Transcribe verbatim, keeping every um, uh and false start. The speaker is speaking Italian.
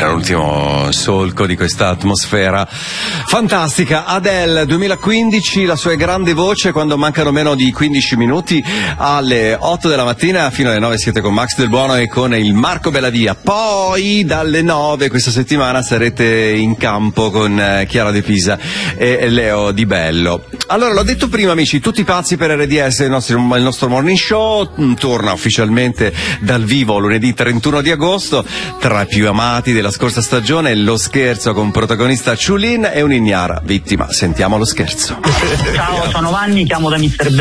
era l'ultimo solco di questa atmosfera fantastica. Adele duemilaquindici, la sua grande voce quando mancano meno di quindici minuti alle otto della mattina fino alle nove siete con Max Del Buono e con il Marco Bellavia. Poi dalle nove questa settimana sarete in campo con Chiara De Pisa e Leo Di Bello. Allora, l'ho detto prima, amici, tutti pazzi per R D S, il nostro, il nostro morning show torna ufficialmente dal vivo lunedì trentuno di agosto. Tra i più amati della scorsa stagione, lo scherzo con protagonista Ciulin e un'ignara vittima. Sentiamo lo scherzo. Ciao, sono Vanni, chiamo da mister